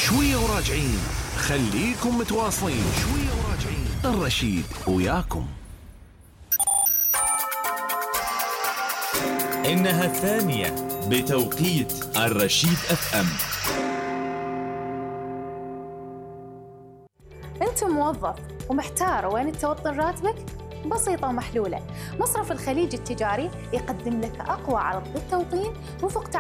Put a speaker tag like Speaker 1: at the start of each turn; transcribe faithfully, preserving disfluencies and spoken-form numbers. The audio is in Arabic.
Speaker 1: شوية وراجعين، خليكم متواصلين. شوية وراجعين، الرشيد وياكم.
Speaker 2: إنها الثانية بتوقيت الرشيد اف ام.
Speaker 3: أنت موظف ومحتار وين توطن راتبك؟ بسيطة ومحلولة. مصرف الخليج التجاري يقدم لك أقوى عرض للتوطين وفوق